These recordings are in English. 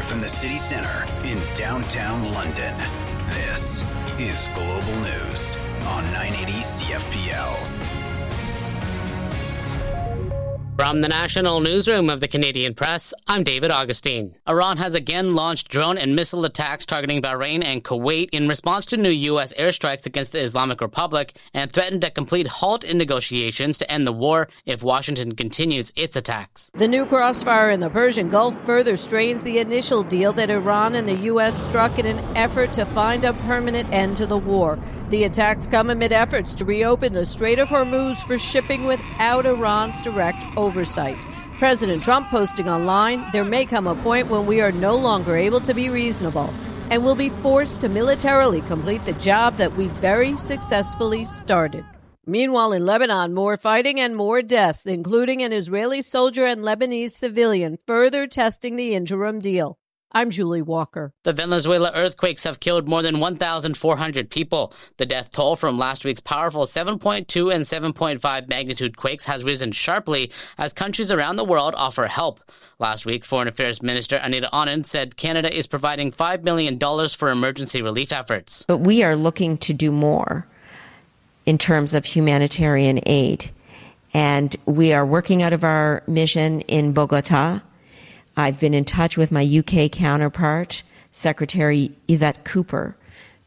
Live from the city centre in downtown London, this is Global News on 980 CFPL. From the national newsroom of the Canadian Press, I'm David Augustine. Iran has again launched drone and missile attacks targeting Bahrain and Kuwait in response to new U.S. airstrikes against the Islamic Republic and threatened a complete halt in negotiations to end the war if Washington continues its attacks. The new crossfire in the Persian Gulf further strains the initial deal that Iran and the U.S. struck in an effort to find a permanent end to the war. The attacks come amid efforts to reopen the Strait of Hormuz for shipping without Iran's direct oversight. President Trump posting online, "There may come a point when we are no longer able to be reasonable and will be forced to militarily complete the job that we very successfully started." Meanwhile, in Lebanon, more fighting and more deaths, including an Israeli soldier and Lebanese civilian, further testing the interim deal. I'm Julie Walker. The Venezuela earthquakes have killed more than 1,400 people. The death toll from last week's powerful 7.2 and 7.5 magnitude quakes has risen sharply as countries around the world offer help. Last week, Foreign Affairs Minister Anita Anand said Canada is providing $5 million for emergency relief efforts. But we are looking to do more in terms of humanitarian aid. And we are working out of our mission in Bogota. I've been in touch with my UK counterpart, Secretary Yvette Cooper,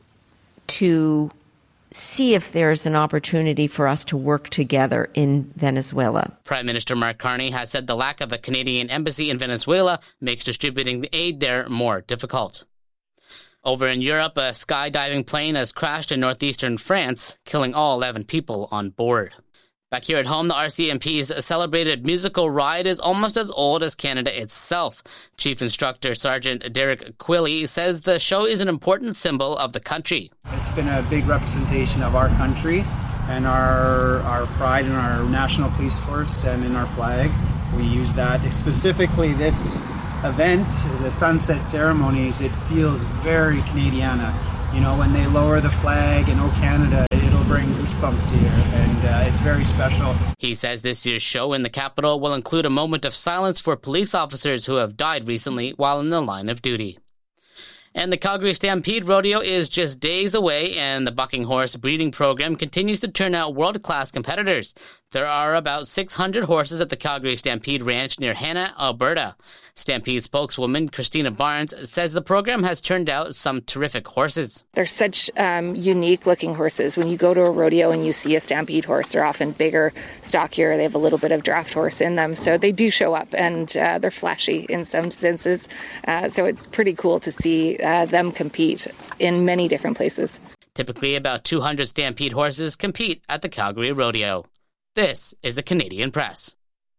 to see if there's an opportunity for us to work together in Venezuela. Prime Minister Mark Carney has said the lack of a Canadian embassy in Venezuela makes distributing the aid there more difficult. Over in Europe, a skydiving plane has crashed in northeastern France, killing all 11 people on board. Back here at home, the RCMP's celebrated musical ride is almost as old as Canada itself. Chief Instructor Sergeant Derek Quilly says the show is an important symbol of the country. It's been a big representation of our country and our pride in our national police force and in our flag. We use that. Specifically this event, the sunset ceremonies, it feels very Canadiana. You know, when they lower the flag in "O Canada," it'll bring goosebumps to you, and it's very special. He says this year's show in the capital will include a moment of silence for police officers who have died recently while in the line of duty. And the Calgary Stampede Rodeo is just days away, and the bucking horse breeding program continues to turn out world-class competitors. There are about 600 horses at the Calgary Stampede Ranch near Hanna, Alberta. Stampede spokeswoman Christina Barnes says the program has turned out some terrific horses. They're such unique-looking horses. When you go to a rodeo and you see a Stampede horse, they're often bigger, stockier. They have a little bit of draft horse in them, so they do show up, and they're flashy in some senses. So it's pretty cool to see them compete in many different places. Typically, about 200 Stampede horses compete at the Calgary Rodeo. This is the Canadian Press.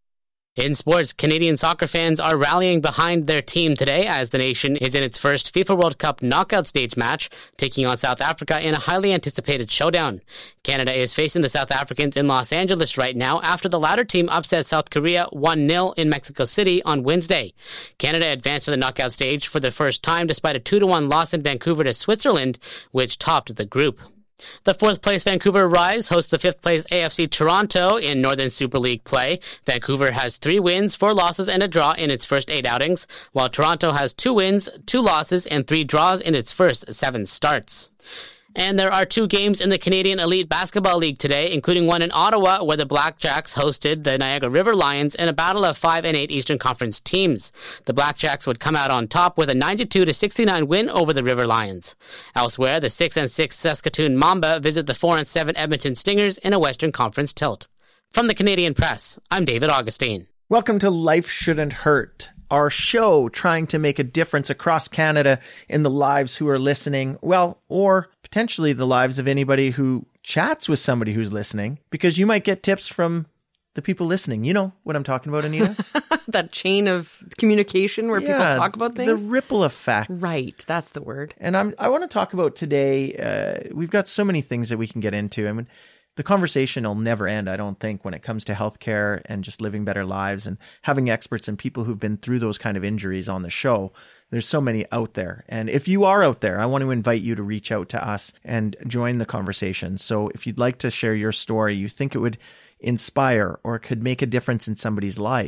In sports, Canadian soccer fans are rallying behind their team today as the nation is in its first FIFA World Cup knockout stage match, taking on South Africa in a highly anticipated showdown. Canada is facing the South Africans in Los Angeles right now after the latter team upset South Korea 1-0 in Mexico City on Wednesday. Canada advanced to the knockout stage for the first time despite a 2-1 loss in Vancouver to Switzerland, which topped the group. The fourth-place Vancouver Rise hosts the fifth-place AFC Toronto in Northern Super League play. Vancouver has 3 wins, 4 losses, and a draw in its first 8 outings, while Toronto has 2 wins, 2 losses, and 3 draws in its first 7 starts. And there are 2 games in the Canadian Elite Basketball League today, including one in Ottawa where the Blackjacks hosted the Niagara River Lions in a battle of 5 and 8 Eastern Conference teams. The Blackjacks would come out on top with a 92-69 win over the River Lions. Elsewhere, the 6 and 6 Saskatoon Mamba visit the 4 and 7 Edmonton Stingers in a Western Conference tilt. From the Canadian Press, I'm David Augustine. Welcome to Life Shouldn't Hurt, our show trying to make a difference across Canada in the lives who are listening, well, or potentially the lives of anybody who chats with somebody who's listening, because you might get tips from the people listening. You know what I'm talking about, Anita? That chain of communication where people talk about things? The ripple effect. Right, that's the word. And I want to talk about today, we've got so many things that we can get into. I mean, the conversation will never end, I don't think, when it comes to healthcare and just living better lives and having experts and people who've been through those kind of injuries on the show. There's so many out there. And if you are out there, I want to invite you to reach out to us and join the conversation. So if you'd like to share your story, you think it would inspire or could make a difference in somebody's life,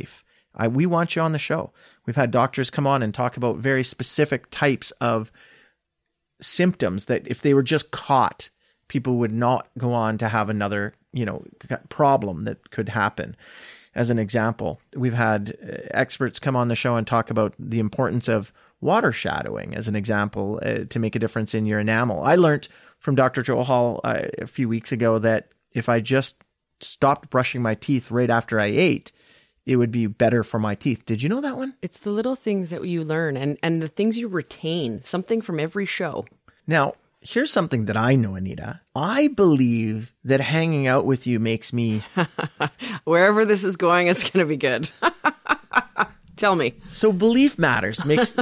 We want you on the show. We've had doctors come on and talk about very specific types of symptoms that if they were just caught, people would not go on to have another, problem that could happen. As an example, we've had experts come on the show and talk about the importance of water shadowing as an example to make a difference in your enamel. I learned from Dr. Joe Hall a few weeks ago that if I just stopped brushing my teeth right after I ate, it would be better for my teeth. Did you know that one? It's the little things that you learn and the things you retain, something from every show. Now, here's something that I know, Anita. I believe that hanging out with you makes me... Wherever this is going, it's going to be good. Tell me. So belief matters. Makes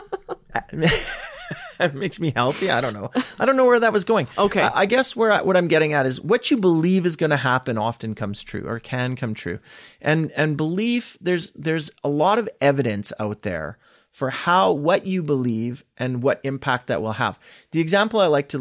me healthy. I don't know. I don't know where that was going. Okay. I guess what I'm getting at is what you believe is going to happen often comes true or can come true. And belief, there's a lot of evidence out there for what you believe and what impact that will have. The example I like to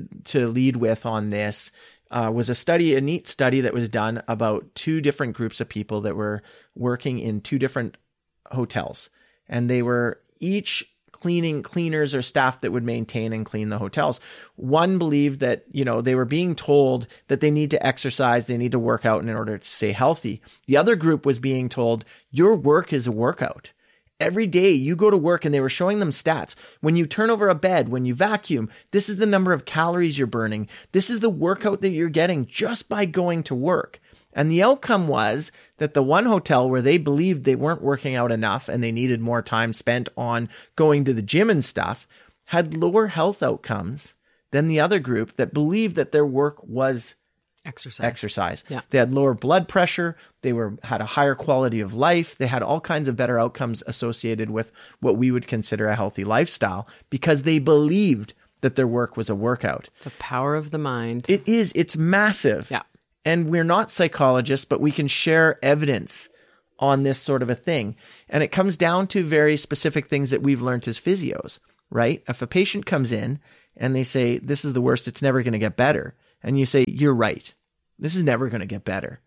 lead with on this was a neat study that was done about two different groups of people that were working in two different hotels. And they were each cleaners or staff that would maintain and clean the hotels. One believed that, they were being told that they need to exercise, they need to work out in order to stay healthy. The other group was being told, your work is a workout. Every day you go to work, and they were showing them stats. When you turn over a bed, when you vacuum, this is the number of calories you're burning. This is the workout that you're getting just by going to work. And the outcome was that the one hotel where they believed they weren't working out enough and they needed more time spent on going to the gym and stuff had lower health outcomes than the other group that believed that their work was exercise. Yeah. They had lower blood pressure. They had a higher quality of life. They had all kinds of better outcomes associated with what we would consider a healthy lifestyle because they believed that their work was a workout. The power of the mind. It is. It's massive. Yeah. And we're not psychologists, but we can share evidence on this sort of a thing. And it comes down to very specific things that we've learned as physios, right? If a patient comes in and they say, this is the worst, it's never going to get better. And you say, you're right. This is never going to get better.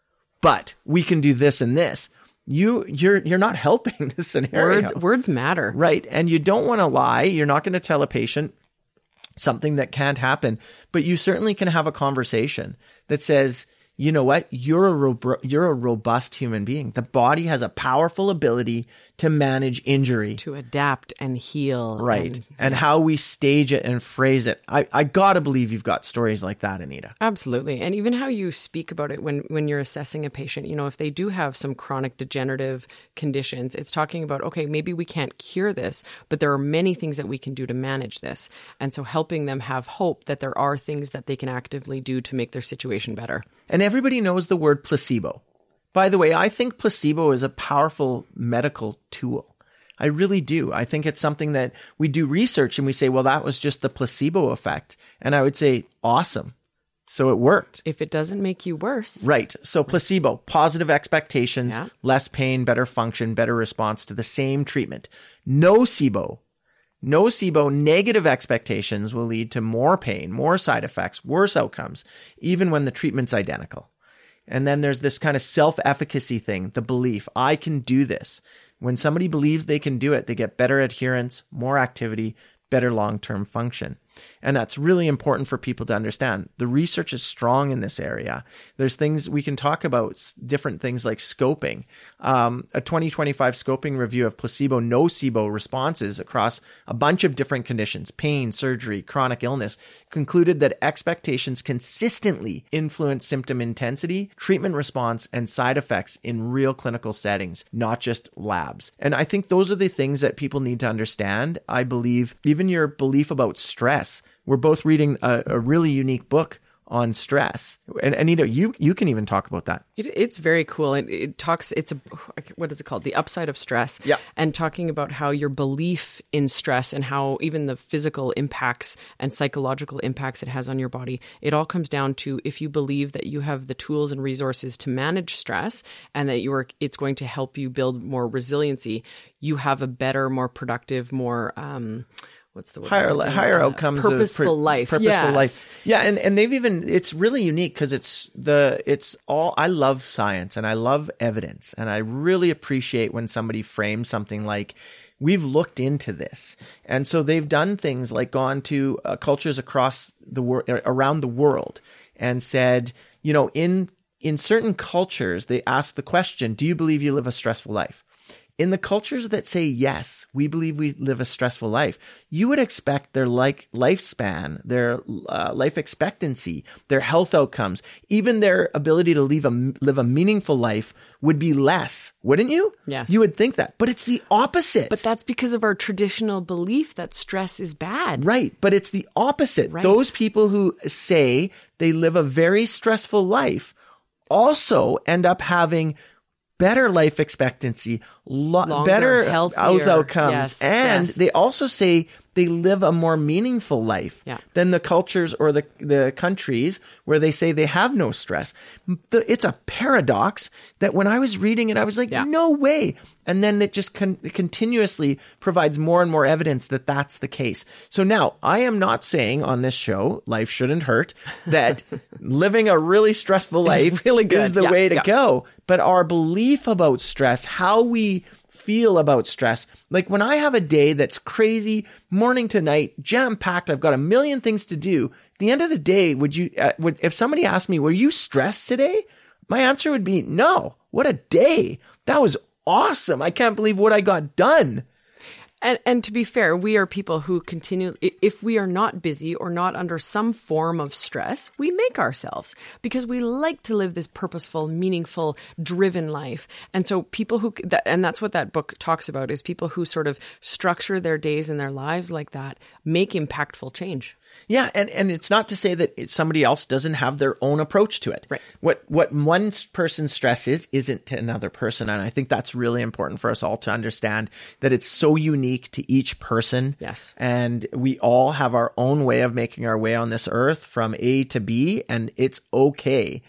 But we can do this and this. You're not helping this scenario. Words matter. Right. And you don't want to lie. You're not going to tell a patient something that can't happen, but you certainly can have a conversation that says, you know what? You're a robust human being. The body has a powerful ability to manage injury, to adapt and heal. Right. And how we stage it and phrase it. I gotta believe you've got stories like that, Anita. Absolutely. And even how you speak about it when you're assessing a patient, if they do have some chronic degenerative conditions, it's talking about, okay, maybe we can't cure this, but there are many things that we can do to manage this. And so helping them have hope that there are things that they can actively do to make their situation better. And everybody knows the word placebo. By the way, I think placebo is a powerful medical tool. I really do. I think it's something that we do research and we say, well, that was just the placebo effect. And I would say, awesome. So it worked. If it doesn't make you worse. Right. So placebo, positive expectations, less pain, better function, better response to the same treatment. Nocebo, negative expectations will lead to more pain, more side effects, worse outcomes, even when the treatment's identical. And then there's this kind of self-efficacy thing, the belief, I can do this. When somebody believes they can do it, they get better adherence, more activity, better long-term function. And that's really important for people to understand. The research is strong in this area. There's things we can talk about, different things like scoping. A 2025 scoping review of placebo-nocebo responses across a bunch of different conditions, pain, surgery, chronic illness, concluded that expectations consistently influence symptom intensity, treatment response, and side effects in real clinical settings, not just labs. And I think those are the things that people need to understand. I believe even your belief about stress. We're both reading a really unique book on stress. And Anita, you can even talk about that. It's very cool. It talks, what is it called? The upside of stress. Yeah. And talking about how your belief in stress and how even the physical impacts and psychological impacts it has on your body, it all comes down to if you believe that you have the tools and resources to manage stress and that it's going to help you build more resiliency, you have a better, more productive, more, what's the word? Higher outcomes. Purposeful life. Purposeful life. Yeah. And they've even, it's really unique because I love science and I love evidence. And I really appreciate when somebody frames something like, we've looked into this. And so they've done things like gone to cultures across the world, around the world, and said, in certain cultures, they ask the question, do you believe you live a stressful life? In the cultures that say, yes, we believe we live a stressful life, you would expect their lifespan, their life expectancy, their health outcomes, even their ability to live a meaningful life would be less, wouldn't you? Yes. You would think that. But it's the opposite. But that's because of our traditional belief that stress is bad. Right. But it's the opposite. Right. Those people who say they live a very stressful life also end up having better life expectancy, better health outcomes. And they also say they live a more meaningful life than the cultures or the countries where they say they have no stress. It's a paradox that when I was reading it, I was like, no way. And then it just continuously provides more and more evidence that that's the case. So now I am not saying on this show, Life Shouldn't Hurt, that living a really stressful life is the way to go. But our belief about stress, how we feel about stress, like when I have a day that's crazy, morning to night, jam-packed, I've got a million things to do. At the end of the day, if somebody asked me, were you stressed today? My answer would be, no. What a day. That was awesome. I can't believe what I got done. And to be fair, we are people who continue, if we are not busy or not under some form of stress, we make ourselves because we like to live this purposeful, meaningful, driven life. And so people and that's what that book talks about, is people who sort of structure their days and their lives like that, make impactful change. Yeah, and it's not to say that somebody else doesn't have their own approach to it. Right. What one person's stress isn't to another person, and I think that's really important for us all to understand, that it's so unique to each person. Yes. And we all have our own way of making our way on this earth from A to B, and it's okay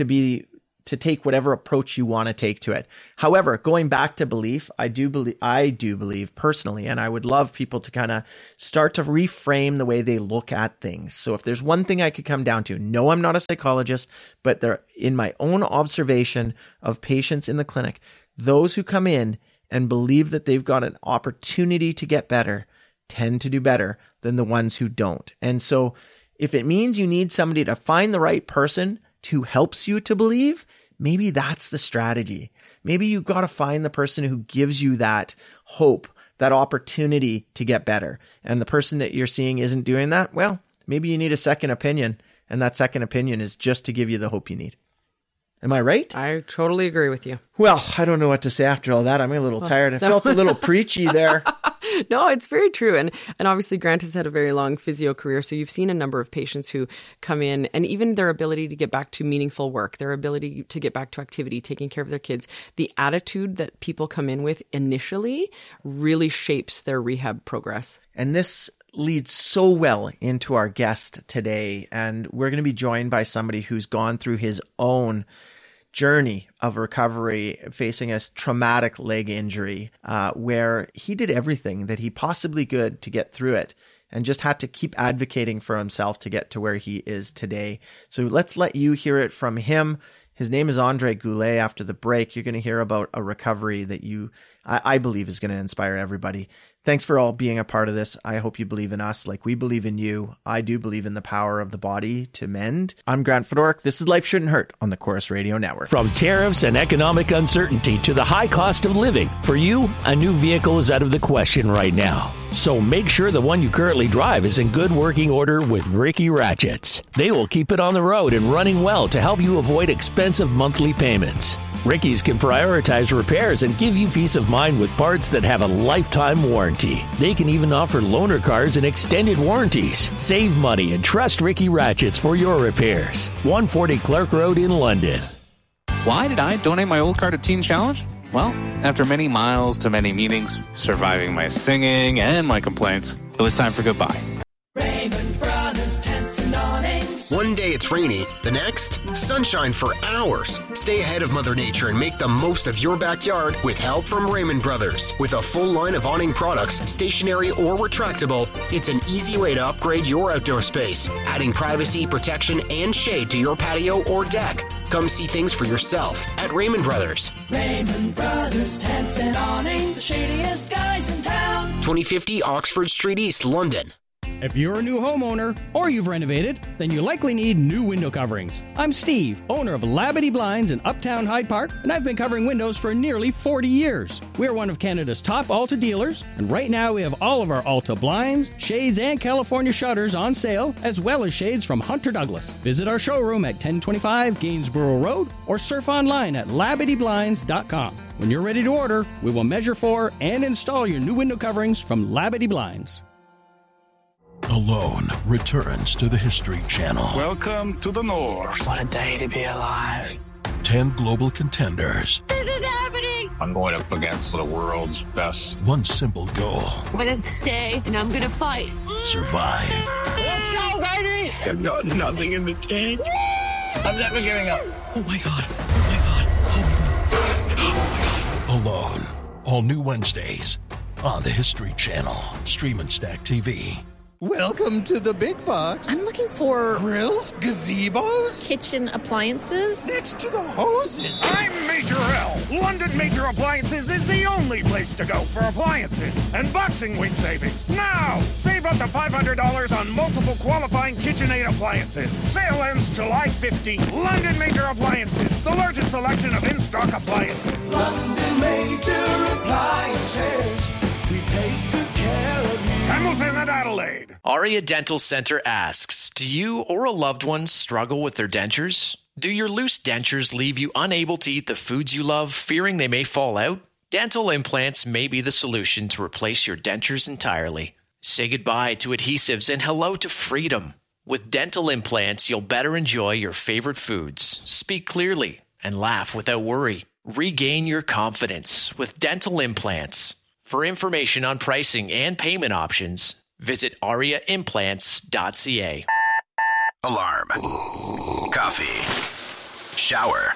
to take whatever approach you want to take to it. However, going back to belief, I do believe personally, and I would love people to kind of start to reframe the way they look at things. So if there's one thing I could come down to, no, I'm not a psychologist, but in my own observation of patients in the clinic, those who come in and believe that they've got an opportunity to get better tend to do better than the ones who don't. And so if it means you need somebody to find the right person who helps you to believe, maybe that's the strategy. Maybe you've got to find the person who gives you that hope, that opportunity to get better. And the person that you're seeing isn't doing that. Well, maybe you need a second opinion. And that second opinion is just to give you the hope you need. Am I right? I totally agree with you. Well, I don't know what to say after all that. I'm a little tired. I felt a little preachy there. No, it's very true. And obviously Grant has had a very long physio career. So you've seen a number of patients who come in, and even their ability to get back to meaningful work, their ability to get back to activity, taking care of their kids, the attitude that people come in with initially really shapes their rehab progress. And this leads so well into our guest today. And we're going to be joined by somebody who's gone through his own journey of recovery, facing a traumatic leg injury, where he did everything that he possibly could to get through it and just had to keep advocating for himself to get to where he is today. So let's let you hear it from him. His name is Andre Goulet. After the break, you're going to hear about a recovery that I believe is going to inspire everybody. Thanks for all being a part of this. I hope you believe in us like we believe in you. I do believe in the power of the body to mend. I'm Grant Fedoruk. This is Life Shouldn't Hurt on the Chorus Radio Network. From tariffs and economic uncertainty to the high cost of living, for you, a new vehicle is out of the question right now. So make sure the one you currently drive is in good working order with Ricky Ratchets. They will keep it on the road and running well to help you avoid expensive monthly payments. Ricky's can prioritize repairs and give you peace of mind with parts that have a lifetime warranty. They can even offer loaner cars and extended warranties. Save money and trust Ricky Ratchets for your repairs. 140 Clark Road in London. Why did I donate my old car to Teen Challenge? Well, after many miles to many meetings, surviving my singing and my complaints, it was time for goodbye. Raymond Brothers, tents and awnings. One day it's rainy, the next, sunshine for hours. Stay ahead of Mother Nature and make the most of your backyard with help from Raymond Brothers. With a full line of awning products, stationary or retractable, it's an easy way to upgrade your outdoor space, adding privacy, protection, and shade to your patio or deck. Come see things for yourself at Raymond Brothers. Raymond Brothers, tents and awnings, the shadiest guys in town. 2050 Oxford Street East, London. If you're a new homeowner or you've renovated, then you likely need new window coverings. I'm Steve, owner of Labadee Blinds in Uptown Hyde Park, and I've been covering windows for nearly 40 years. We're one of Canada's top Alta dealers, and right now we have all of our Alta blinds, shades, and California shutters on sale, as well as shades from Hunter Douglas. Visit our showroom at 1025 Gainsborough Road or surf online at LabadeeBlinds.com. When you're ready to order, we will measure for and install your new window coverings from Labadee Blinds. Alone returns to the History Channel. Welcome to the North. What a day to be alive. 10 global contenders. This is happening. I'm going up against the world's best. One simple goal. I'm going to stay and I'm going to fight. Survive. Let's go, baby. I've got nothing in the tank. I'm never giving up. Oh my God. Oh my God. Oh my God. Alone. All new Wednesdays on the History Channel. Stream and Stack TV. Welcome to the big box. I'm looking for grills, gazebos, kitchen appliances. Next to the hoses. I'm Major L. London Major Appliances is the only place to go for appliances and boxing week savings. Now, save up to $500 on multiple qualifying KitchenAid appliances. Sale ends July 15th. London Major Appliances, the largest selection of in-stock appliances. London Major Appliances. We take good care of you. Hamilton and Adelaide. Aria Dental Center asks, do you or a loved one struggle with their dentures? Do your loose dentures leave you unable to eat the foods you love, fearing they may fall out? Dental implants may be the solution to replace your dentures entirely. Say goodbye to adhesives and hello to freedom. With dental implants, you'll better enjoy your favorite foods, speak clearly, and laugh without worry. Regain your confidence with dental implants. For information on pricing and payment options, visit ariaimplants.ca. Alarm. Coffee. Shower.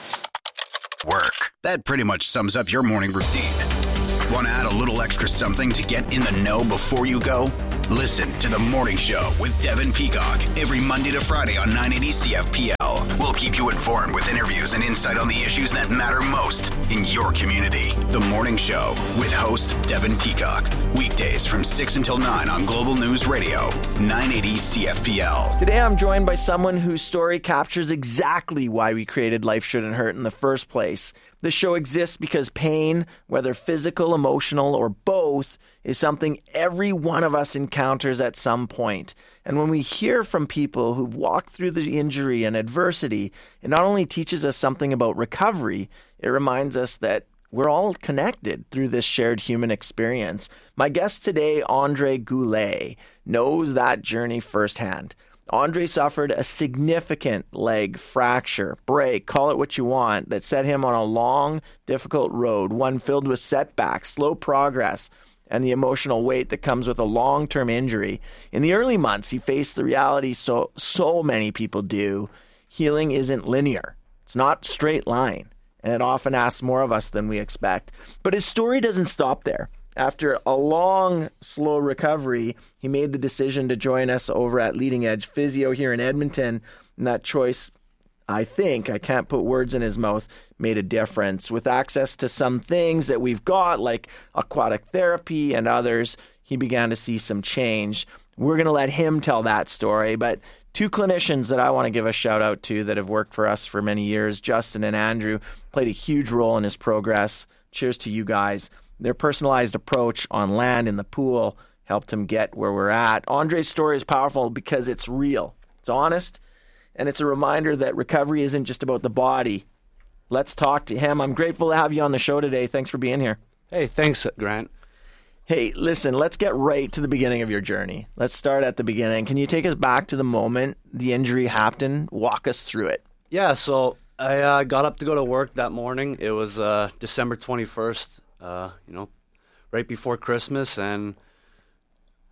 Work. That pretty much sums up your morning routine. Want to add a little extra something to get in the know before you go? Listen to The Morning Show with Devin Peacock every Monday to Friday on 980 CFPL. We'll keep you informed with interviews and insight on the issues that matter most in your community. The Morning Show with host Devin Peacock. Weekdays from 6 until 9 on Global News Radio, 980 CFPL. Today I'm joined by someone whose story captures exactly why we created Life Shouldn't Hurt in the first place. This show exists because pain, whether physical, emotional, or both, is something every one of us encounters at some point. And when we hear from people who've walked through the injury and adversity, it not only teaches us something about recovery, it reminds us that we're all connected through this shared human experience. My guest today, Andre Goulet, knows that journey firsthand. Andre suffered a significant leg fracture, break, call it what you want, that set him on a long, difficult road, one filled with setbacks, slow progress, and the emotional weight that comes with a long-term injury. In the early months, he faced the reality so many people do. Healing isn't linear. It's not straight line, and it often asks more of us than we expect. But his story doesn't stop there. After a long, slow recovery, he made the decision to join us over at Leading Edge Physio here in Edmonton. And that choice, I can't put words in his mouth, made a difference. With access to some things that we've got, like aquatic therapy and others, he began to see some change. We're going to let him tell that story. But two clinicians that I want to give a shout out to that have worked for us for many years, Justin and Andrew, played a huge role in his progress. Cheers to you guys. Their personalized approach on land in the pool helped him get where we're at. Andre's story is powerful because it's real, it's honest, and it's a reminder that recovery isn't just about the body. Let's talk to him. I'm grateful to have you on the show today. Thanks for being here. Hey, thanks, Grant. Hey, listen, let's get right to the beginning of your journey. Let's start at the beginning. Can you take us back to the moment the injury happened? Walk us through it. Yeah, so I got up to go to work that morning. It was December 21st. Right before Christmas, and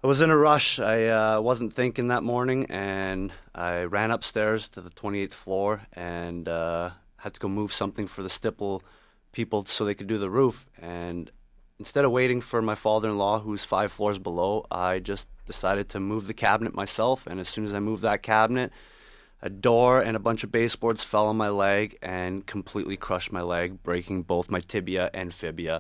I was in a rush. I wasn't thinking that morning, and I ran upstairs to the 28th floor and had to go move something for the stipple people so they could do the roof. And instead of waiting for my father-in-law, who's 5 floors below, I just decided to move the cabinet myself. And as soon as I moved that cabinet, a door and a bunch of baseboards fell on my leg and completely crushed my leg, breaking both my tibia and fibia.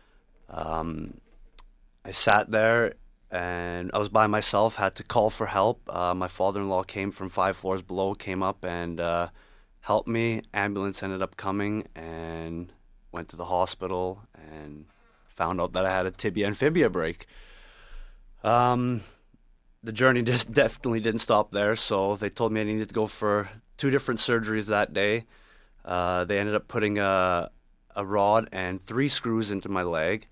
I sat there and I was by myself, had to call for help. My father-in-law came from 5 floors below, came up and helped me. Ambulance ended up coming and went to the hospital and found out that I had a tibia and fibia break. The journey just definitely didn't stop there, so they told me I needed to go for 2 different surgeries that day. They ended up putting a rod and 3 screws into my leg.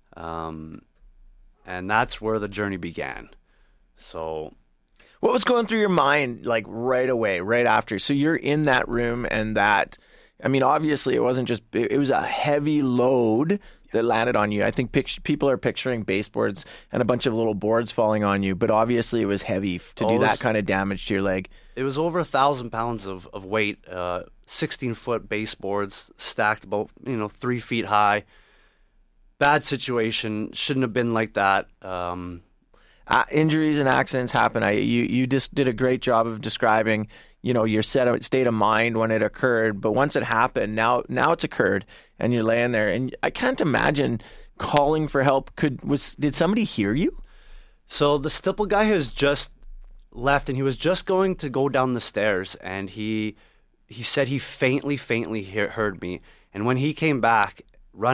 And that's where the journey began. So what was going through your mind like right away, right after? So you're in that room and that, I mean, obviously it wasn't just, it was a heavy load that landed on you. I think people are picturing baseboards and a bunch of little boards falling on you, but obviously it was heavy to do that kind of damage to your leg. It was over 1,000 pounds of weight, 16-foot baseboards stacked about 3 feet high. Bad situation. Shouldn't have been like that. Injuries and accidents happen. You just did a great job of describing, your state of mind when it occurred. But once it happened, now it's occurred, and you're laying there. And I can't imagine calling for help. Did somebody hear you? So the stipple guy has just left, and he was just going to go down the stairs, and he said he faintly heard me. And when he came back,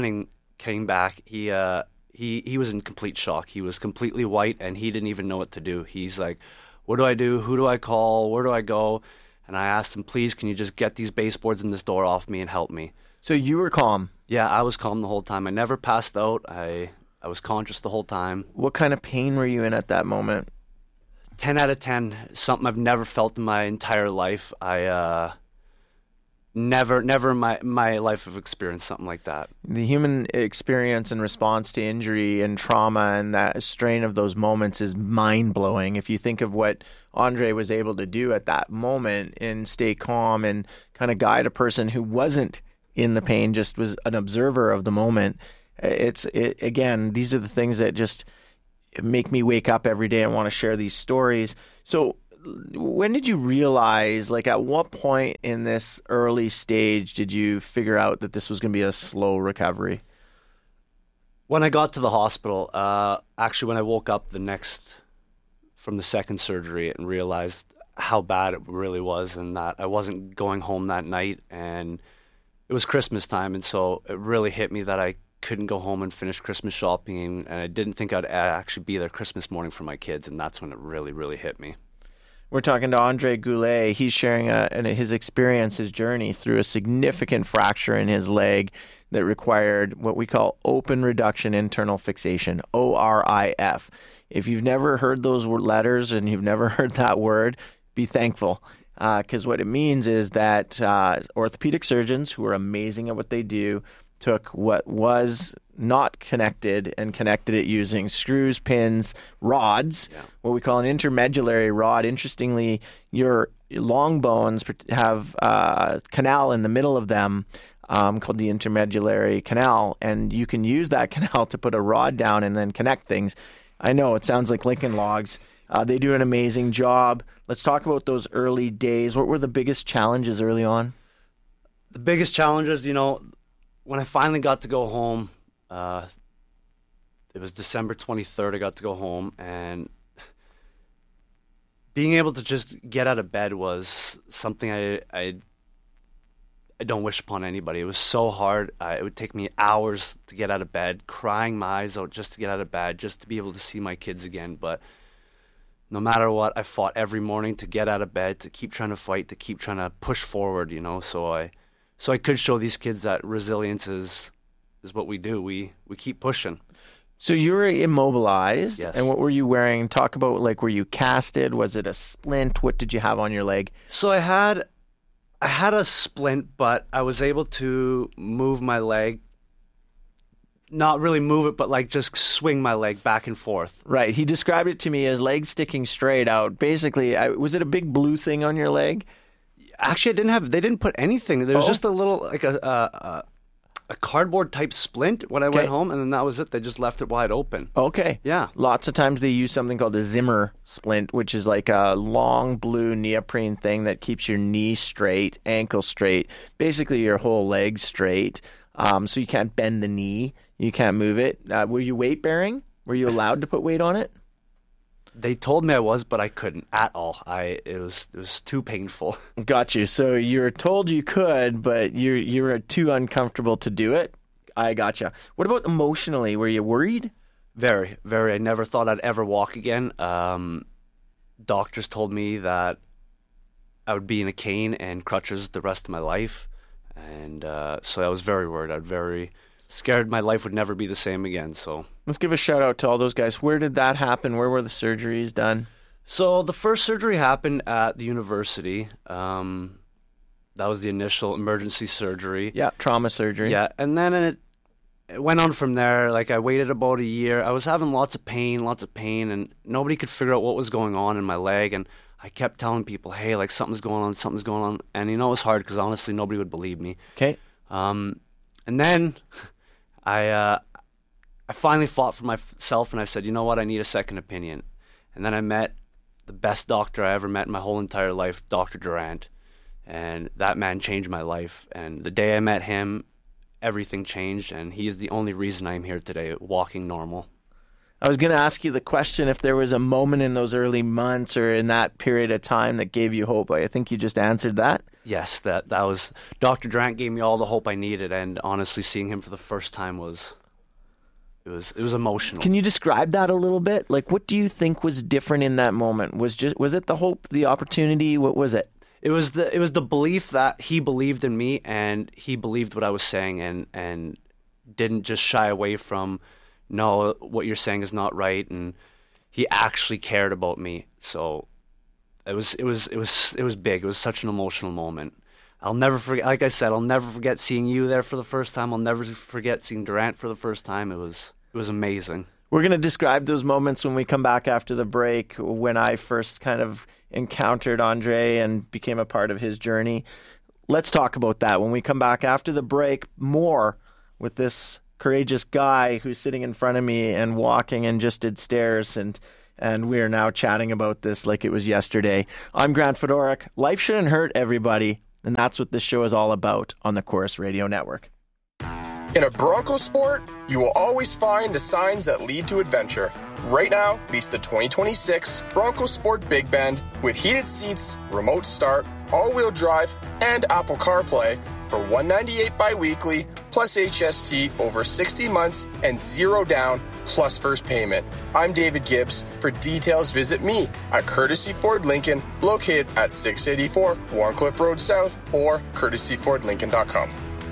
he was in complete shock. He was completely white, and he didn't even know what to do. He's like, what do I do? Who do I call? Where do I go? And I asked him, please, can you just get these baseboards and this door off me and help me? So you were calm? Yeah, I was calm the whole time. I never passed out. I was conscious the whole time. What kind of pain were you in at that moment? 10 out of 10. Something I've never felt in my entire life. Never in my life have experienced something like that. The human experience and response to injury and trauma and that strain of those moments is mind-blowing. If you think of what Andre was able to do at that moment and stay calm and kind of guide a person who wasn't in the pain, just was an observer of the moment. Again, these are the things that just make me wake up every day and want to share these stories. So when did you realize, at what point in this early stage did you figure out that this was going to be a slow recovery? When I got to the hospital, actually when I woke up from the second surgery and realized how bad it really was and that I wasn't going home that night, and it was Christmas time, and so it really hit me that I couldn't go home and finish Christmas shopping, and I didn't think I'd actually be there Christmas morning for my kids, and that's when it really, really hit me. We're talking to Andre Goulet. He's sharing his experience, his journey through a significant fracture in his leg that required what we call open reduction internal fixation, ORIF. If you've never heard those letters and you've never heard that word, be thankful, because what it means is that orthopedic surgeons, who are amazing at what they do, took what was not connected and connected it using screws, pins, rods, what we call an intermedullary rod. Interestingly, your long bones have a canal in the middle of them called the intermedullary canal, and you can use that canal to put a rod down and then connect things. I know it sounds like Lincoln Logs. They do an amazing job. Let's talk about those early days. What were the biggest challenges early on? The biggest challenges, when I finally got to go home, it was December 23rd, I got to go home, and being able to just get out of bed was something I don't wish upon anybody. It was so hard. It would take me hours to get out of bed, crying my eyes out just to get out of bed, just to be able to see my kids again. But no matter what, I fought every morning to get out of bed, to keep trying to fight, to keep trying to push forward, so I could show these kids that resilience is what we do. We keep pushing. So you were immobilized. Yes. And what were you wearing? Talk about, were you casted? Was it a splint? What did you have on your leg? So I had a splint, but I was able to move my leg not really move it, but like just swing my leg back and forth. Right. He described it to me as legs sticking straight out. Basically, was it a big blue thing on your leg? Actually, they didn't put anything. There was just a little, like a cardboard type splint when I went home, and then that was it. They just left it wide open. Okay. Yeah. Lots of times they use something called a Zimmer splint, which is like a long blue neoprene thing that keeps your knee straight, ankle straight, basically your whole leg straight. So you can't bend the knee. You can't move it. Were you weight bearing? Were you allowed to put weight on it? They told me I was, but I couldn't at all. It was too painful. Got you. So you were told you could, but you were too uncomfortable to do it. I gotcha. What about emotionally? Were you worried? Very, very. I never thought I'd ever walk again. Doctors told me that I would be in a cane and crutches the rest of my life, and so I was very worried. I was very scared my life would never be the same again. So let's give a shout out to all those guys. Where did that happen? Where were the surgeries done? So the first surgery happened at the university. That was the initial emergency surgery. Yeah, trauma surgery. Yeah, and then it went on from there. Like, I waited about a year. I was having lots of pain, and nobody could figure out what was going on in my leg. And I kept telling people, hey, like, something's going on. And, it was hard because, honestly, nobody would believe me. Okay. And then I finally fought for myself, and I said, you know what, I need a second opinion. And then I met the best doctor I ever met in my whole entire life, Dr. Durant. And that man changed my life. And the day I met him, everything changed, and he is the only reason I'm here today, walking normal. I was going to ask you the question if there was a moment in those early months or in that period of time that gave you hope. I think you just answered that. Yes, that was Dr. Durant gave me all the hope I needed, and honestly, seeing him for the first time was emotional. Can you describe that a little bit? Like, what do you think was different in that moment? Was it the hope, the opportunity? What was it? It was the belief that he believed in me, and he believed what I was saying, and didn't just shy away from, no, what you're saying is not right, and he actually cared about me. So it was big. It was such an emotional moment. I'll never forget. Like I said, I'll never forget seeing you there for the first time. I'll never forget seeing Durant for the first time. It was amazing. We're going to describe those moments when we come back after the break, when I first kind of encountered Andre and became a part of his journey. Let's talk about that when we come back after the break, more with this courageous guy who's sitting in front of me and walking and just did stairs, and we are now chatting about this like it was yesterday. I'm Grant Fedorik. Life shouldn't hurt everybody, and that's what this show is all about on the Chorus Radio Network. In a Bronco sport, you will always find the signs that lead to adventure. Right now, lease the 2026 Bronco Sport Big Bend with heated seats, remote start, all-wheel drive, and Apple CarPlay for $198 bi-weekly plus HST over 60 months and zero down plus first payment. I'm David Gibbs. For details, visit me at Courtesy Ford Lincoln, located at 684 Warncliffe Road South, or courtesyfordlincoln.com.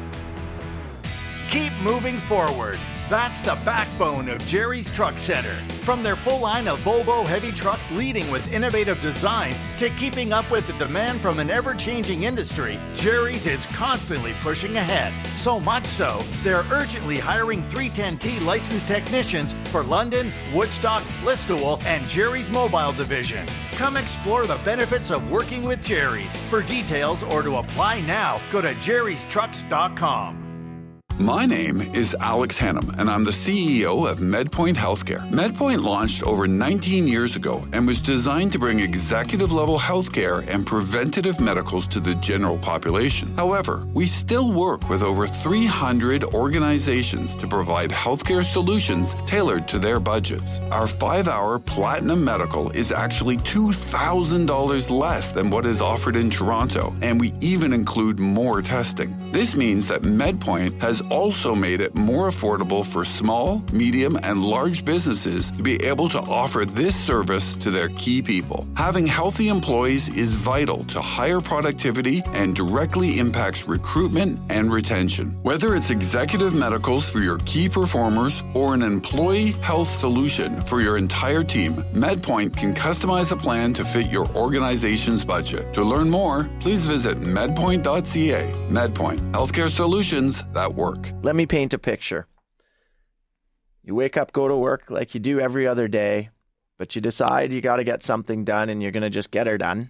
Keep moving forward. That's the backbone of Jerry's Truck Center. From their full line of Volvo heavy trucks leading with innovative design to keeping up with the demand from an ever-changing industry, Jerry's is constantly pushing ahead. So much so, they're urgently hiring 310T licensed technicians for London, Woodstock, Listowel, and Jerry's Mobile Division. Come explore the benefits of working with Jerry's. For details or to apply now, go to jerrystrucks.com. My name is Alex Hannum, and I'm the CEO of MedPoint Healthcare. MedPoint launched over 19 years ago and was designed to bring executive-level healthcare and preventative medicals to the general population. However, we still work with over 300 organizations to provide healthcare solutions tailored to their budgets. Our 5-hour Platinum Medical is actually $2,000 less than what is offered in Toronto, and we even include more testing. This means that MedPoint has also made it more affordable for small, medium, and large businesses to be able to offer this service to their key people. Having healthy employees is vital to higher productivity and directly impacts recruitment and retention. Whether it's executive medicals for your key performers or an employee health solution for your entire team, MedPoint can customize a plan to fit your organization's budget. To learn more, please visit medpoint.ca. MedPoint, healthcare solutions that work. Let me paint a picture. You wake up, go to work like you do every other day, but you decide you got to get something done and you're going to just get her done.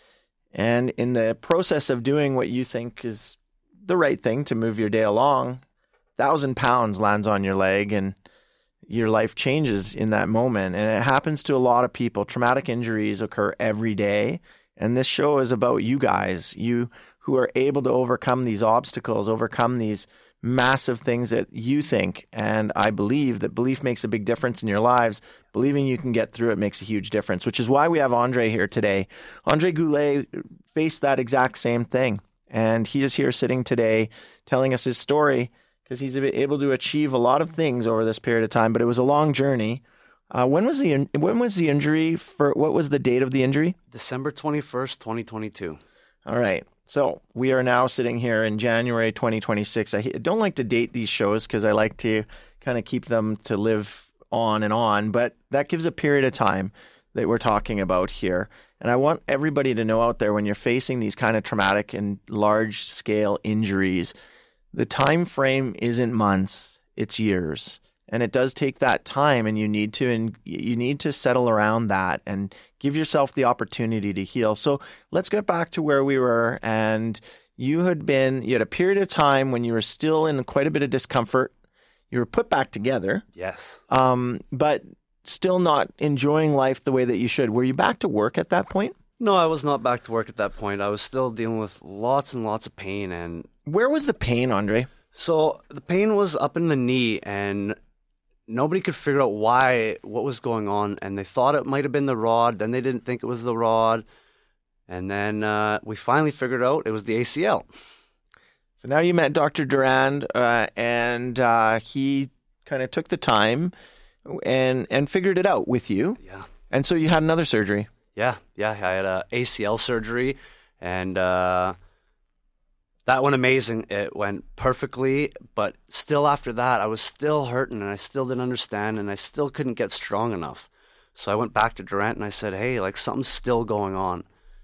And in the process of doing what you think is the right thing to move your day along, 1,000 pounds lands on your leg and your life changes in that moment. And it happens to a lot of people. Traumatic injuries occur every day. And this show is about you guys, you who are able to overcome these obstacles, overcome these massive things that you think. And I believe that belief makes a big difference in your lives. Believing you can get through it makes a huge difference, which is why we have Andre here today. Andre Goulet faced that exact same thing. And he is here sitting today telling us his story because he's able to achieve a lot of things over this period of time, but it was a long journey. When was the injury? What was the date of the injury? December 21st, 2022. All right. So we are now sitting here in January 2026. I don't like to date these shows because I like to kind of keep them to live on, but that gives a period of time that we're talking about here. And I want everybody to know out there, when you're facing these kind of traumatic and large scale injuries, the time frame isn't months, it's years. And it does take that time, and you need to settle around that and give yourself the opportunity to heal. So let's get back to where we were. And you had a period of time when you were still in quite a bit of discomfort. You were put back together. Yes. But still not enjoying life the way that you should. Were you back to work at that point? No, I was not back to work at that point. I was still dealing with lots and lots of pain. And where was the pain, Andre? So the pain was up in the knee, and nobody could figure out what was going on. And they thought it might have been the rod. Then they didn't think it was the rod. And then we finally figured out it was the ACL. So now you met Dr. Durand, and he kind of took the time and figured it out with you. Yeah. And so you had another surgery. Yeah. I had a ACL surgery, and that went amazing. It went perfectly, but still after that, I was still hurting, and I still didn't understand, and I still couldn't get strong enough. So I went back to Durant, and I said, hey, something's still going on.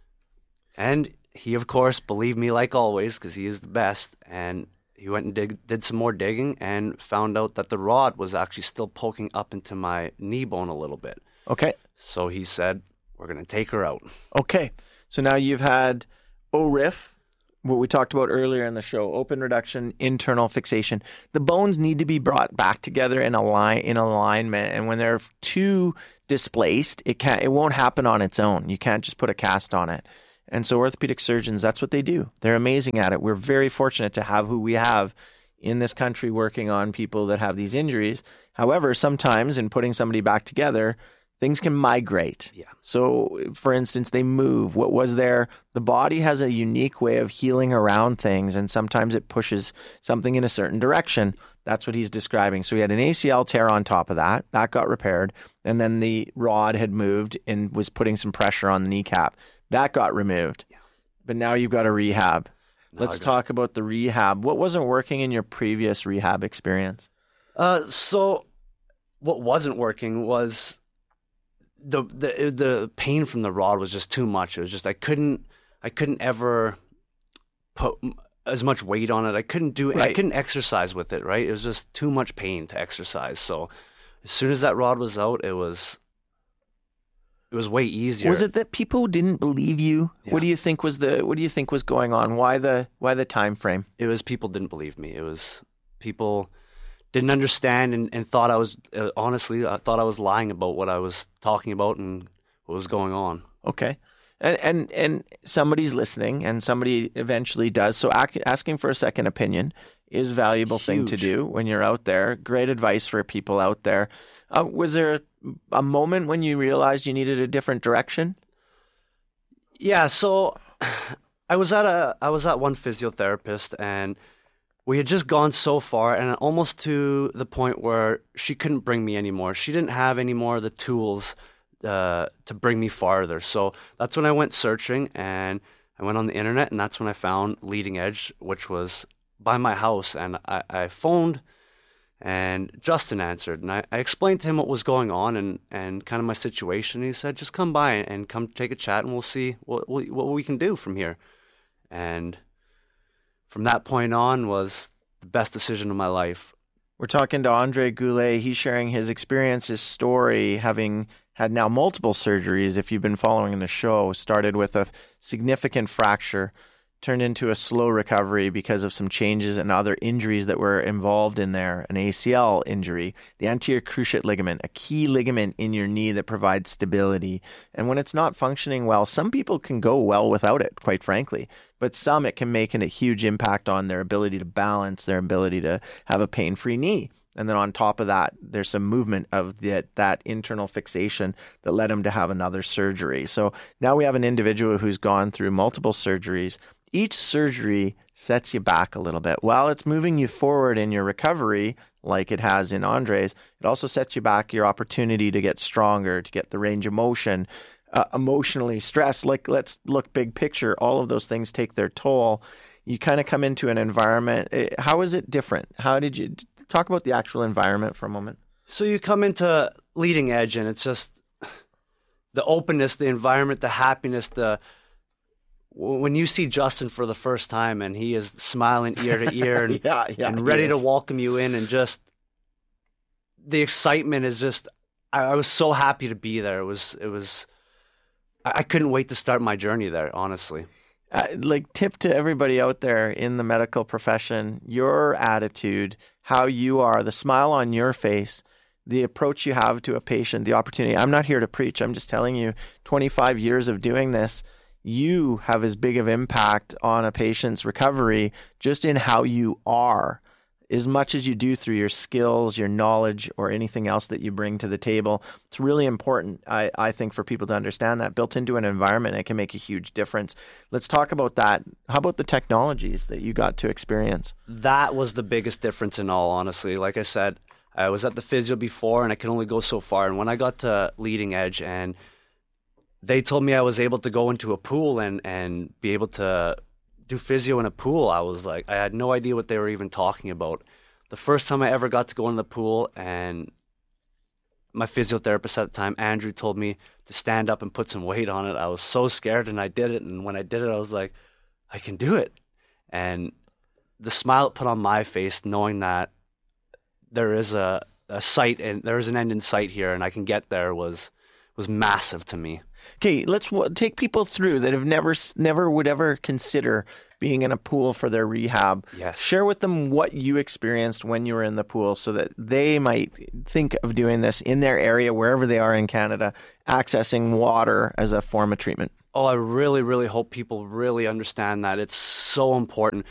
And he, of course, believed me like always, because he is the best, and he went and did some more digging and found out that the rod was actually still poking up into my knee bone a little bit. Okay. So he said, we're going to take her out. Okay. So now you've had ORIF, what we talked about earlier in the show, open reduction, internal fixation. The bones need to be brought back together in alignment, and when they're too displaced, it won't happen on its own. You can't just put a cast on it. And so orthopedic surgeons, that's what they do. They're amazing at it. We're very fortunate to have who we have in this country working on people that have these injuries. However, sometimes in putting somebody back together, things can migrate. Yeah. So, for instance, they move. What was there? The body has a unique way of healing around things, and sometimes it pushes something in a certain direction. That's what he's describing. So he had an ACL tear on top of that. That got repaired. And then the rod had moved and was putting some pressure on the kneecap. That got removed. Yeah. But now you've got a rehab. Let's talk about the rehab. What wasn't working in your previous rehab experience? So what wasn't working was the pain from the rod was just too much. It was just I couldn't ever put as much weight on it. I couldn't exercise with it, right? It was just too much pain to exercise. So as soon as that rod was out, it was way easier. Was it that people didn't believe you? Yeah. What do you think was going on? Why the time frame? It was people didn't believe me. It was people didn't understand and thought I was honestly, I thought I was lying about what I was talking about and what was going on. Okay. And somebody's listening, and somebody eventually does. So asking for a second opinion is a valuable thing to do when you're out there. Great advice for people out there. Was there a moment when you realized you needed a different direction? Yeah. So I was at one physiotherapist, and we had just gone so far, and almost to the point where she couldn't bring me anymore. She didn't have any more of the tools to bring me farther. So that's when I went searching, and I went on the internet, and that's when I found Leading Edge, which was by my house. And I phoned, and Justin answered, and I explained to him what was going on and kind of my situation. He said, just come by and come take a chat, and we'll see what we can do from here. And from that point on was the best decision of my life. We're talking to Andre Goulet. He's sharing his experience, his story, having had now multiple surgeries. If you've been following the show, started with a significant fracture, turned into a slow recovery because of some changes and other injuries that were involved in there. An ACL injury, the anterior cruciate ligament, a key ligament in your knee that provides stability. And when it's not functioning well, some people can go well without it, quite frankly. But some, it can make a huge impact on their ability to balance, their ability to have a pain-free knee. And then on top of that, there's some movement of that internal fixation that led him to have another surgery. So now we have an individual who's gone through multiple surgeries. Each surgery sets you back a little bit. While it's moving you forward in your recovery, like it has in Andre's, it also sets you back your opportunity to get stronger, to get the range of motion, emotionally stressed. Like, let's look big picture. All of those things take their toll. You kind of come into an environment. How is it different? How did you talk about the actual environment for a moment? So you come into Leading Edge, and it's just the openness, the environment, the happiness, when you see Justin for the first time and he is smiling ear to ear and, and ready to welcome you in, and just the excitement is just, I was so happy to be there. It was, I couldn't wait to start my journey there, honestly. Tip to everybody out there in the medical profession, your attitude, how you are, the smile on your face, the approach you have to a patient, the opportunity. I'm not here to preach. I'm just telling you, 25 years of doing this, you have as big of impact on a patient's recovery just in how you are, as much as you do through your skills, your knowledge, or anything else that you bring to the table. It's really important, I think, for people to understand that. Built into an environment, it can make a huge difference. Let's talk about that. How about the technologies that you got to experience? That was the biggest difference in all, honestly. Like I said, I was at the physio before, and I could only go so far. And when I got to Leading Edge, and they told me I was able to go into a pool and be able to do physio in a pool, I was like, I had no idea what they were even talking about. The first time I ever got to go in the pool, and my physiotherapist at the time, Andrew, told me to stand up and put some weight on it. I was so scared, and I did it. And when I did it, I was like, I can do it. And the smile it put on my face, knowing that there is a sight and there is an end in sight here, and I can get there, was massive to me. Okay, let's take people through that have never would ever consider being in a pool for their rehab. Yes. Share with them what you experienced when you were in the pool so that they might think of doing this in their area, wherever they are in Canada, accessing water as a form of treatment. Oh, I really, really hope people really understand that. It's so important.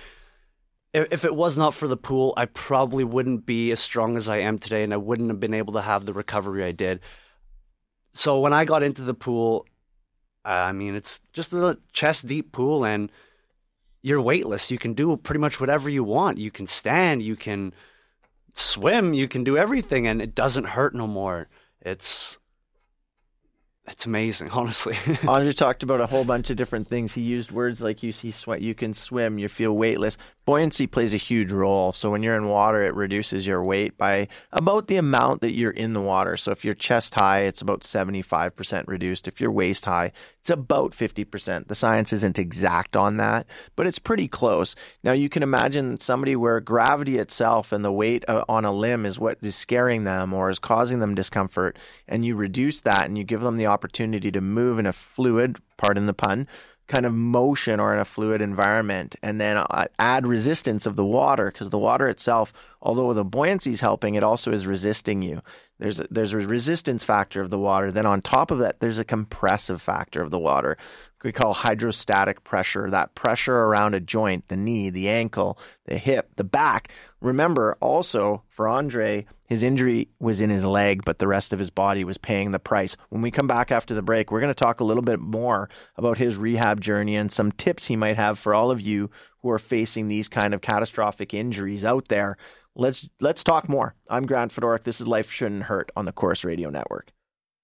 If it was not for the pool, I probably wouldn't be as strong as I am today, and I wouldn't have been able to have the recovery I did. So when I got into the pool, I mean, it's just a chest-deep pool, and you're weightless. You can do pretty much whatever you want. You can stand, you can swim, you can do everything, and it doesn't hurt no more. It's amazing, honestly. Andre talked about a whole bunch of different things. He used words like you can swim, you feel weightless. Buoyancy plays a huge role. So when you're in water, it reduces your weight by about the amount that you're in the water. So if you're chest high, it's about 75% reduced. If you're waist high, it's about 50%. The science isn't exact on that, but it's pretty close. Now you can imagine somebody where gravity itself and the weight on a limb is what is scaring them or is causing them discomfort, and you reduce that and you give them the opportunity to move in a fluid, pardon the pun, kind of motion or in a fluid environment, and then add resistance of the water, because the water itself, although the buoyancy is helping, it also is resisting you. There's a resistance factor of the water. Then on top of that, there's a compressive factor of the water. We call hydrostatic pressure, that pressure around a joint, the knee, the ankle, the hip, the back. Remember also for Andre, his injury was in his leg, but the rest of his body was paying the price. When we come back after the break, we're going to talk a little bit more about his rehab journey and some tips he might have for all of you who are facing these kind of catastrophic injuries out there. Let's talk more. I'm Grant Fedoruk. This is Life Shouldn't Hurt on the Corus Radio Network.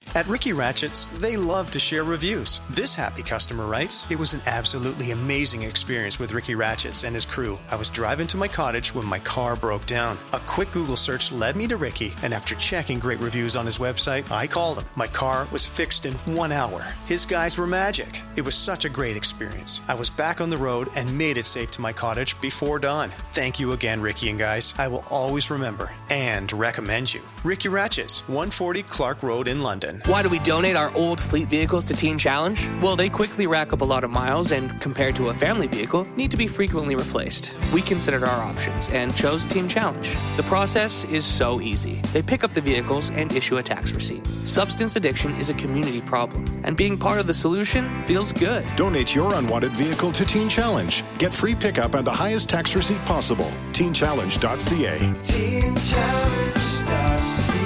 At Ricky Ratchets, they love to share reviews. This happy customer writes, "It was an absolutely amazing experience with Ricky Ratchets and his crew. I was driving to my cottage when my car broke down. A quick Google search led me to Ricky, and after checking great reviews on his website, I called him. My car was fixed in 1 hour. His guys were magic. It was such a great experience. I was back on the road and made it safe to my cottage before dawn. Thank you again, Ricky and guys. I will always remember and recommend you. Ricky Ratchets, 140 Clark Road in London." Why do we donate our old fleet vehicles to Teen Challenge? Well, they quickly rack up a lot of miles and, compared to a family vehicle, need to be frequently replaced. We considered our options and chose Teen Challenge. The process is so easy. They pick up the vehicles and issue a tax receipt. Substance addiction is a community problem, and being part of the solution feels good. Donate your unwanted vehicle to Teen Challenge. Get free pickup and the highest tax receipt possible. TeenChallenge.ca. TeenChallenge.ca.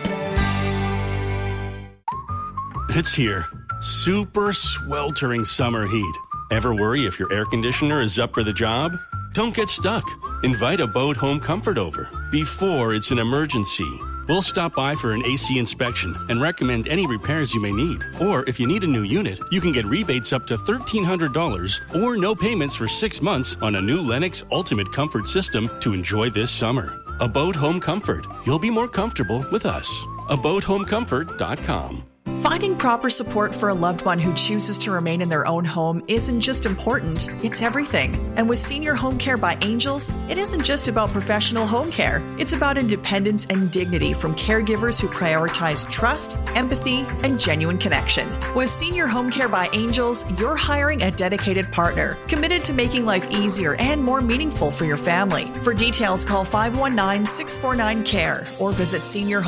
It's here. Super sweltering summer heat. Ever worry if your air conditioner is up for the job? Don't get stuck. Invite Abode Home Comfort over before it's an emergency. We'll stop by for an AC inspection and recommend any repairs you may need. Or if you need a new unit, you can get rebates up to $1,300 or no payments for 6 months on a new Lennox Ultimate Comfort system to enjoy this summer. Abode Home Comfort. You'll be more comfortable with us. AbodeHomeComfort.com. Finding proper support for a loved one who chooses to remain in their own home isn't just important, it's everything. And with Senior Home Care by Angels, it isn't just about professional home care. It's about independence and dignity from caregivers who prioritize trust, empathy, and genuine connection. With Senior Home Care by Angels, you're hiring a dedicated partner, committed to making life easier and more meaningful for your family. For details, call 519-649-CARE or visit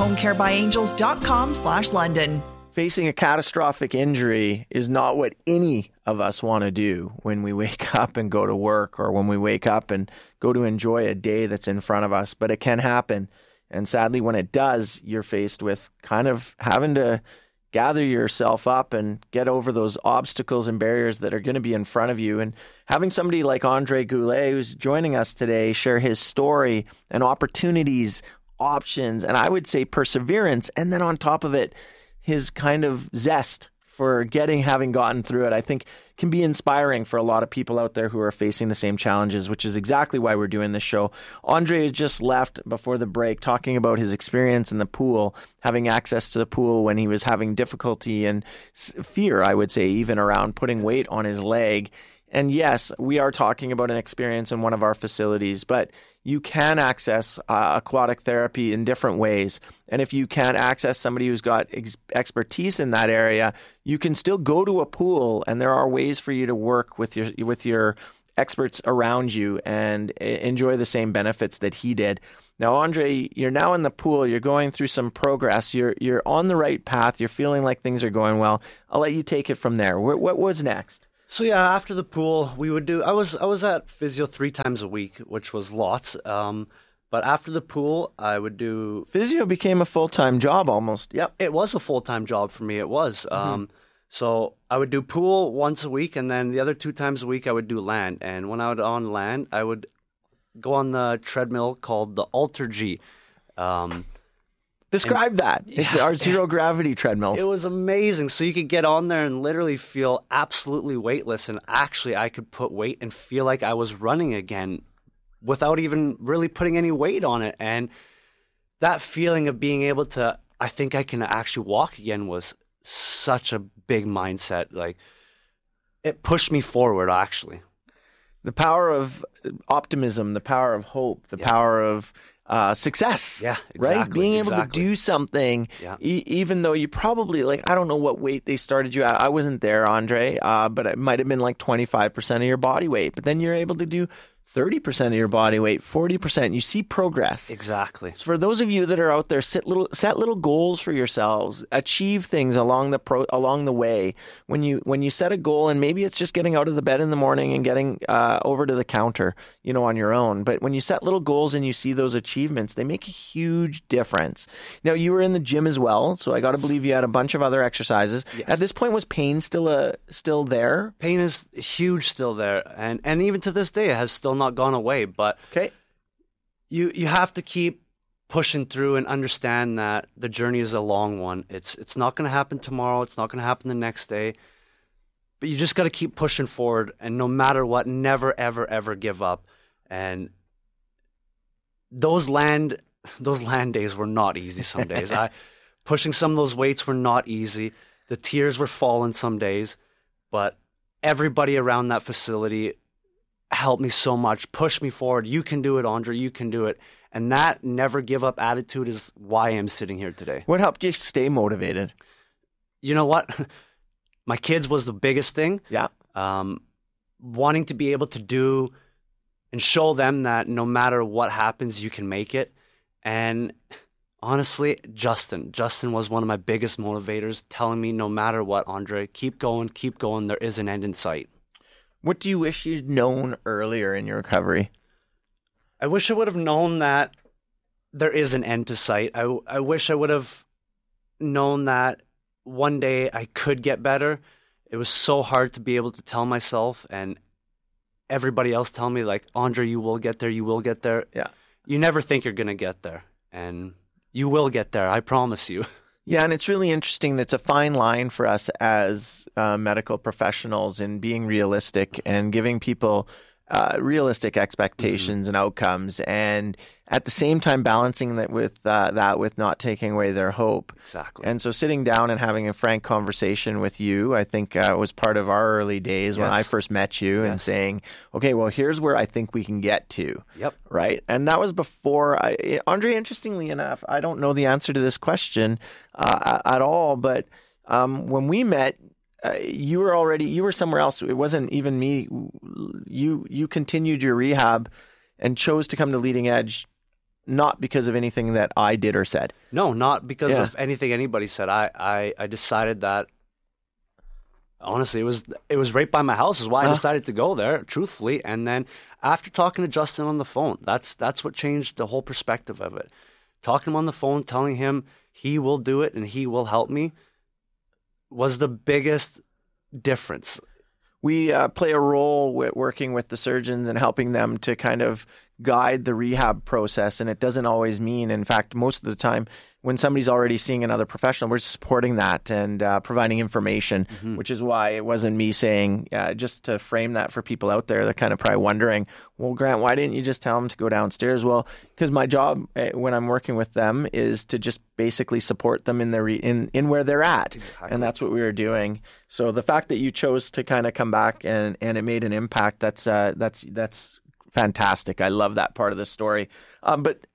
seniorhomecarebyangels.com/London. Facing a catastrophic injury is not what any of us want to do when we wake up and go to work, or when we wake up and go to enjoy a day that's in front of us, but it can happen. And sadly, when it does, you're faced with kind of having to gather yourself up and get over those obstacles and barriers that are going to be in front of you. And having somebody like Andre Goulet, who's joining us today, share his story and opportunities, options, and I would say perseverance, and then on top of it, his kind of zest for having gotten through it, I think can be inspiring for a lot of people out there who are facing the same challenges, which is exactly why we're doing this show. Andre just left before the break talking about his experience in the pool, having access to the pool when he was having difficulty and fear, I would say, even around putting weight on his leg. And yes, we are talking about an experience in one of our facilities, but you can access aquatic therapy in different ways. And if you can't access somebody who's got expertise in that area, you can still go to a pool, and there are ways for you to work with your experts around you and enjoy the same benefits that he did. Now, Andre, you're now in the pool. You're going through some progress. You're on the right path. You're feeling like things are going well. I'll let you take it from there. What was next? So yeah, after the pool, we would do. I was at physio 3 times a week, which was lots. But after the pool, I would do physio. Became a full-time job almost. Yep, it was a full-time job for me. It was. So I would do pool once a week, and then the other 2 times a week I would do land. And when I would on land, I would go on the treadmill called the Alter-G. Describe that. It's our zero gravity treadmills. It was amazing. So you could get on there and literally feel absolutely weightless. And actually, I could put weight and feel like I was running again without even really putting any weight on it. And that feeling of being able to, I think I can actually walk again, was such a big mindset. Like, it pushed me forward, actually. The power of optimism, the power of hope, the power of success. Yeah, exactly. Right? Being able to do something, even though you probably, I don't know what weight they started you at. I wasn't there, Andre, but it might have been like 25% of your body weight. But then you're able to do 30% of your body weight, 40%. You see progress. Exactly. So for those of you that are out there, set little goals for yourselves. Achieve things along the way. When you set a goal, and maybe it's just getting out of the bed in the morning and getting over to the counter, on your own. But when you set little goals and you see those achievements, they make a huge difference. Now, you were in the gym as well, so I got to believe you had a bunch of other exercises. Yes. At this point, was pain still there? Pain is huge still there, and even to this day, it has still not gone away. But you have to keep pushing through and understand that the journey is a long one. It's not going to happen tomorrow. It's not going to happen the next day. But you just got to keep pushing forward, and no matter what, never, ever, ever give up. And those land days were not easy some days. Pushing some of those weights were not easy. The tears were falling some days, but everybody around that facility helped me so much, pushed me forward. You can do it, Andre. You can do it. And that never give up attitude is why I'm sitting here today. What helped you stay motivated? You know what? My kids was the biggest thing. Yeah. Wanting to be able to do and show them that no matter what happens, you can make it. And honestly, Justin was one of my biggest motivators, telling me no matter what, Andre, keep going. There is an end in sight. What do you wish you'd known earlier in your recovery? I wish I would have known that there is an end to sight. I wish I would have known that one day I could get better. It was so hard to be able to tell myself and everybody else tell me, like, Andre, you will get there. Yeah. You never think you're going to get there. And you will get there. I promise you. Yeah, and it's really interesting. It's a fine line for us as medical professionals in being realistic and giving people realistic expectations and outcomes, and at the same time balancing that with not taking away their hope. Exactly. And so sitting down and having a frank conversation with you, I think was part of our early days when I first met you, and saying, okay, well, here's where I think we can get to. Yep. Right. And that was before Andre, interestingly enough, I don't know the answer to this question at all, but when we met, you were somewhere else. It wasn't even me. You continued your rehab and chose to come to Leading Edge, not because of anything that I did or said. No, not because of anything anybody said. I decided that, honestly, it was right by my house is why I decided to go there, truthfully. And then after talking to Justin on the phone, that's what changed the whole perspective of it. Talking to him on the phone, telling him he will do it and he will help me was the biggest difference. We play a role with working with the surgeons and helping them to kind of guide the rehab process. And it doesn't always mean, in fact, most of the time, when somebody's already seeing another professional, we're supporting that and providing information, which is why it wasn't me saying, just to frame that for people out there, they're kind of probably wondering, well, Grant, why didn't you just tell them to go downstairs? Well, because my job when I'm working with them is to just basically support them in their in where they're at. Exactly. And that's what we were doing. So the fact that you chose to kind of come back and it made an impact, that's fantastic. I love that part of the story. But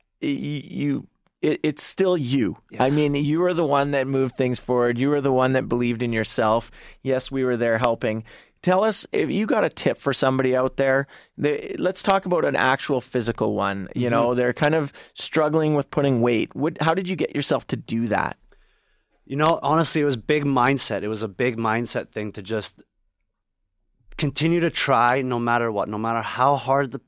it's still you. Yes. I mean, you were the one that moved things forward. You were the one that believed in yourself. Yes, we were there helping. Tell us, if you got a tip for somebody out there, let's talk about an actual physical one. You know, they're kind of struggling with putting weight. How did you get yourself to do that? You know, honestly, it was big mindset. It was a big mindset thing to just continue to try no matter what, no matter how hard